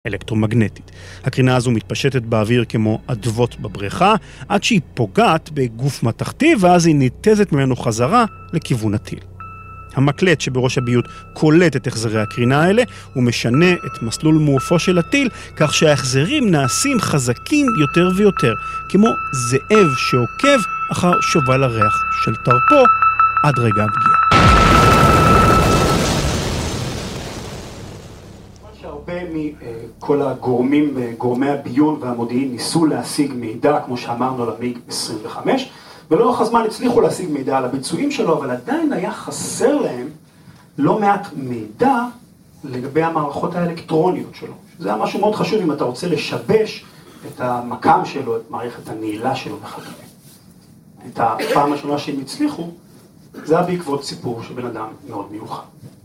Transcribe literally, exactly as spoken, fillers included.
אלקטרומגנטית. הקרינה הזו מתפשטת באוויר כמו אדוות בבריכה, עד שהיא פוגעת בגוף מתחתי, ואז היא ניתזת ממנו חזרה לכיוון הטיל. המקלט שבראש הביוט קולט את החזרי הקרינה האלה, ומשנה את מסלול מעופו של הטיל, כך שההחזרים נעשים חזקים יותר ויותר, כמו זאב שעוקב אחר שובל הריח של טרפו עד רגע הפגיעה. הרבה מכל הגורמים, גורמי הביון והמודיעין ניסו להשיג מידע, כמו שאמרנו, למיג עשרים וחמש, ולאורך הזמן הצליחו להשיג מידע על הביצועים שלו, אבל עדיין היה חסר להם לא מעט מידע לגבי המערכות האלקטרוניות שלו. זה היה משהו מאוד חשוב אם אתה רוצה לשבש את המקם שלו, את מערכת הנעילה שלו וכדומה. את הפעם השונה שהם הצליחו, זה היה בעקבות סיפור של בן אדם מאוד מיוחד.